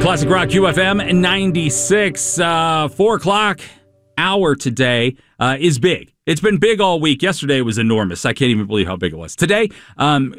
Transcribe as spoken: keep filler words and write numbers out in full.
Classic Rock U F M ninety-six, uh, four o'clock hour today uh, is big. It's been big all week. Yesterday was enormous. I can't even believe how big it was. Today, um,